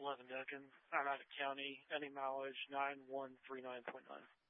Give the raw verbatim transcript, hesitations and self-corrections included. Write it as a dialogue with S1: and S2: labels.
S1: eleven Duncan, Oneida County, any mileage nine one three nine point nine.